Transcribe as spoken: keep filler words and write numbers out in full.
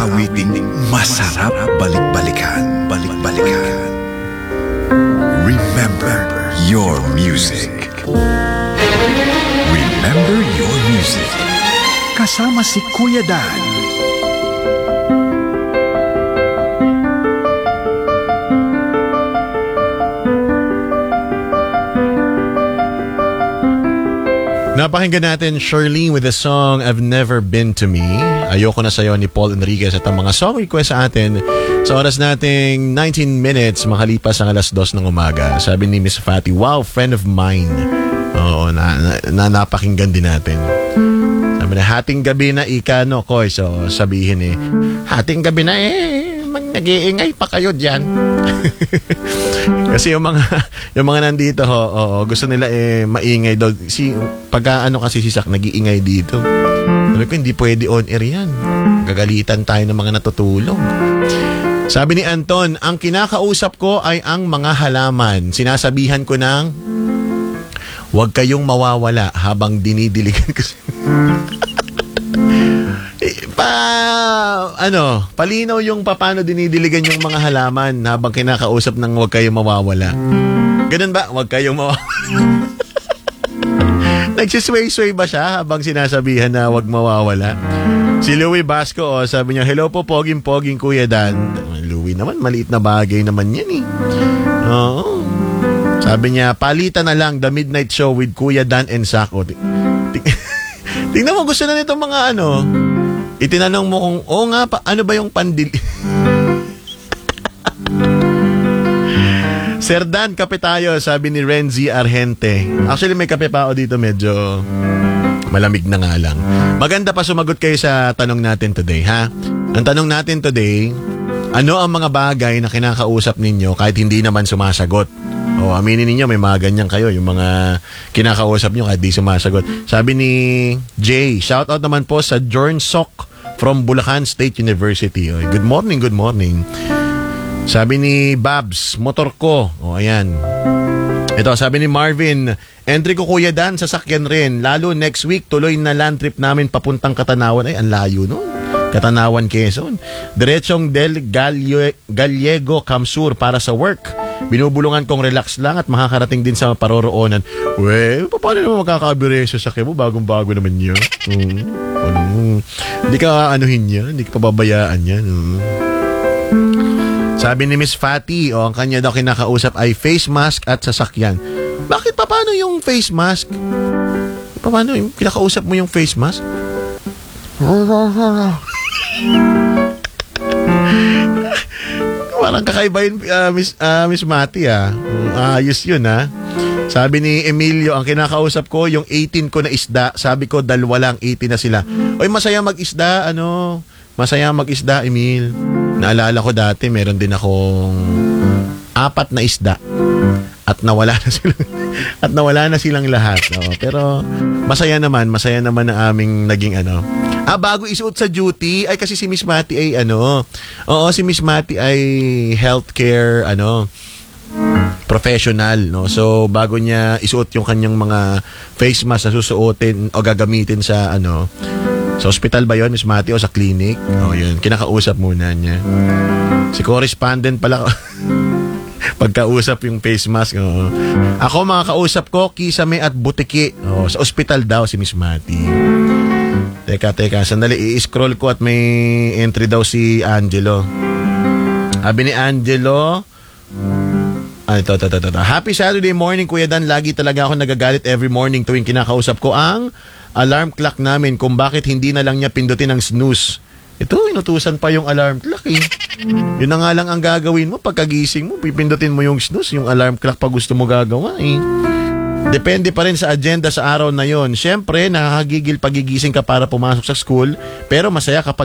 awiting masarap balik-balikan. Balik-balikan. Remember your music. Remember your music. Kasama si Kuya Dan. Napakinggan natin Shirley with the song I've Never Been to Me. Ayoko na sa'yo ni Paul Enriquez at ang mga song request sa atin sa oras nating nineteen minutes makalipas ang alas dos ng umaga. Sabi ni Miss Fatty, wow, friend of mine. Oo, na, na, na napakinggan din natin. Sabi na, hating gabi na ika, no, Koy. So, sabihin eh, hating gabi na eh, nag-iingay pa kayo dyan. Kasi yung mga yung mga nandito ho, oo, gusto nila eh maingay daw. Si pagka ano kasi si Sak nag-iingay dito. Sabi ko hindi pwede on air yan. Gagalitan tayo ng mga natutulog. Sabi ni Anton, ang kinakausap ko ay ang mga halaman. Sinasabihan ko ng huwag kayong mawawala habang dinidiligan ko. Pa, ano, palinaw yung paano dinidiligan yung mga halaman habang kinakausap ng huwag kayong mawawala. Ganun ba? Huwag kayong mawawala. Nagsisway-sway ba siya habang sinasabihan na huwag mawawala? Si Louie Basco, oh, sabi niya, hello po, poging-poging Kuya Dan. Louie naman, maliit na bagay naman yan eh. Oo. Sabi niya, palitan na lang the midnight show with Kuya Dan and Sako. Tingnan mo, gusto na nitong mga ano. Itinanong mo kung, oo nga, pa, ano ba yung pandil... Sir Dan, kape tayo, sabi ni Renzi Argente. Actually, may kape pa ako dito, medyo malamig na nga lang. Maganda pa sumagot kayo sa tanong natin today, ha? Ang tanong natin today, ano ang mga bagay na kinakausap ninyo kahit hindi naman sumasagot? O, aminin ninyo, may mga ganyan kayo, yung mga kinakausap nyo kahit di sumasagot. Sabi ni Jay, shout out naman po sa Jorn Sok from Bulacan State University. O, good morning, good morning. Sabi ni Babs, motor ko. O, ayan. Ito, sabi ni Marvin, entry ko Kuya Dan, sasakyan rin. Lalo next week, tuloy na land trip namin papuntang Katanawan. Ay, ang layo nun. Katanawan, Quezon. Diretsong Del Galle- Gallego, Kamsur para sa work. Binubulungan kong relax lang at makakarating din sa paroroonan. We, paano naman makakabireso sa sakyan mo? Bagong-bago naman yun. Um, ano, hindi ka anuhin yan. Hindi ka pababayaan yan. Um. Sabi ni Miss Fatty, oh, ang kanya daw kinakausap ay face mask at sasakyan. Bakit pa paano yung face mask? Paano yung kinakausap mo yung face mask? Parang kakaiba yun, uh, Miss, uh, Miss Mati, ah. Uh, ayos yun, ah. Sabi ni Emilio, ang kinakausap ko, yung eighteen ko na isda. Sabi ko, dalawa lang, eighteen na sila. Oy, masaya mag-isda, ano? Masaya mag-isda, Emil. Naalala ko dati, meron din akong apat na isda. At nawala na silang, at nawala na silang lahat. No? Pero, masaya naman, masaya naman na aming naging ano. Ah, bago isuot sa duty, ay kasi si Miss Mati ay ano, oo, si Miss Mati ay healthcare, ano, professional, no? So, bago niya isuot yung kanyang mga face mask na susuotin o gagamitin sa, ano, sa hospital ba yun, Miss Mati, o sa clinic? O, yun, kinakausap muna niya. Si correspondent pala, pagkausap yung face mask, o. Ako, mga kausap ko, Kisame at Butiki, o, sa hospital daw si Miss Mati. Teka, teka. Sandali, i-scroll ko at may entry daw si Angelo. Sabi ni Angelo, ah, ito, ito, ito, ito. Happy Saturday morning, Kuya Dan. Lagi talaga ako nagagalit every morning tuwing kinakausap ko ang alarm clock namin kung bakit hindi na lang niya pindutin ang snooze. Ito, inutusan pa yung alarm clock eh. Yun na nga lang ang gagawin mo pagkagising mo. Pipindutin mo yung snooze, yung alarm clock pag gusto mo gagawa eh. Depende pa rin sa agenda sa araw na yon. Siyempre, nakakagigil pagigising ka para pumasok sa school, pero masaya kapag